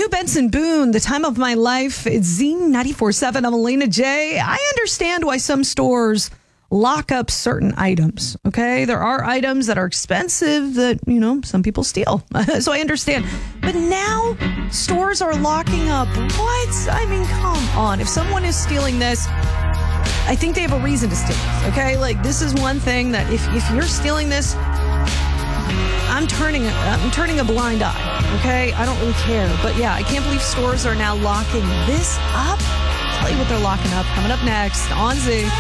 New Benson Boone, the time of my life. It's Z94.7. I'm Elena J. I understand why some stores lock up certain items, okay? There are items that are expensive that, some people steal. So I understand. But now stores are locking up. What? I mean, come on. If someone is stealing this, I think they have a reason to steal this, okay? Like, this is one thing that if you're stealing this, I'm turning a blind eye, okay? I don't really care. But yeah, I can't believe stores are now locking this up. I'll tell you what they're locking up coming up next on Z.